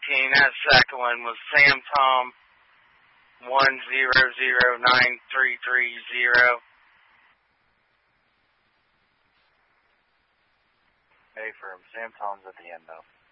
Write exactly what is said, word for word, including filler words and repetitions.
eighteen. That second one was Sam Tom one zero zero nine three three zero. Hey, for him. Sam Tom's at the end, though.